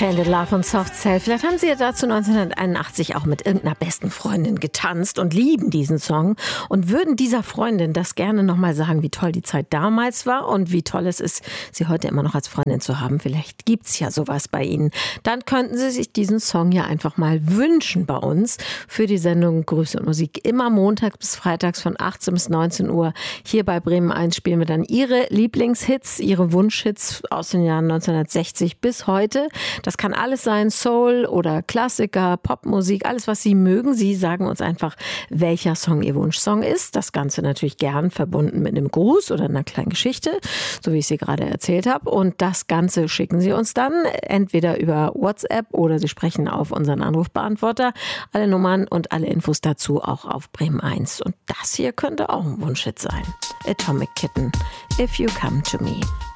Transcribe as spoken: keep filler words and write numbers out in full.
Tainted Love und Soft Cell. Vielleicht haben Sie ja dazu neunzehnhunderteinundachtzig auch mit irgendeiner besten Freundin getanzt und lieben diesen Song und würden dieser Freundin das gerne nochmal sagen, wie toll die Zeit damals war und wie toll es ist, sie heute immer noch als Freundin zu haben. Vielleicht gibt's ja sowas bei Ihnen. Dann könnten Sie sich diesen Song ja einfach mal wünschen bei uns für die Sendung Grüße und Musik. Immer montags bis freitags von achtzehn bis neunzehn Uhr. Hier bei Bremen eins spielen wir dann Ihre Lieblingshits, Ihre Wunschhits aus den Jahren neunzehnhundertsechzig bis heute. Das kann alles sein, Soul oder Klassiker, Popmusik, alles, was Sie mögen. Sie sagen uns einfach, welcher Song Ihr Wunschsong ist. Das Ganze natürlich gern verbunden mit einem Gruß oder einer kleinen Geschichte, so wie ich sie gerade erzählt habe. Und das Ganze schicken Sie uns dann entweder über WhatsApp oder Sie sprechen auf unseren Anrufbeantworter. Alle Nummern und alle Infos dazu auch auf Bremen eins. Und das hier könnte auch ein Wunschhit sein. Atomic Kitten, If You Come to Me.